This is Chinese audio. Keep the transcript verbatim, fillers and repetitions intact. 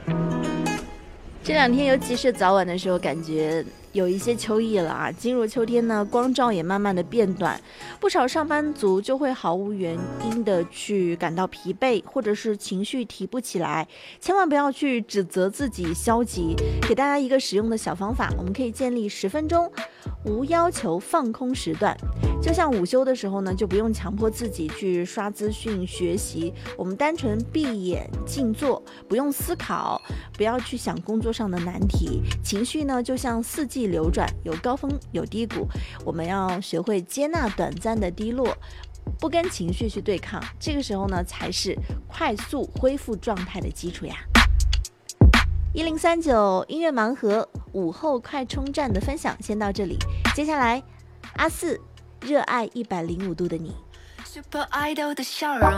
这两天尤其是早晚的时候，感觉有一些秋意了啊。进入秋天呢，光照也慢慢的变短，不少上班族就会毫无原因的去感到疲惫，或者是情绪提不起来。千万不要去指责自己消极，给大家一个实用的小方法，我们可以建立十分钟无要求放空时段。就像午休的时候呢，就不用强迫自己去刷资讯学习，我们单纯闭眼静坐，不用思考，不要去想工作上的难题。情绪呢就像四季流转，有高峰有低谷，我们要学会接纳短暂的低落，不跟情绪去对抗，这个时候呢才是快速恢复状态的基础呀。一零三九音乐盲盒午后快充站的分享先到这里，接下来阿四热爱一百零五度的你。 Super Idol 的笑容